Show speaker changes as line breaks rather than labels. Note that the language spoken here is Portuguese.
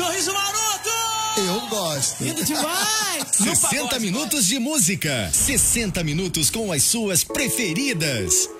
Sorriso Maroto!
Eu gosto.
Lindo demais!
60 minutos de música. 60 minutos com as suas preferidas.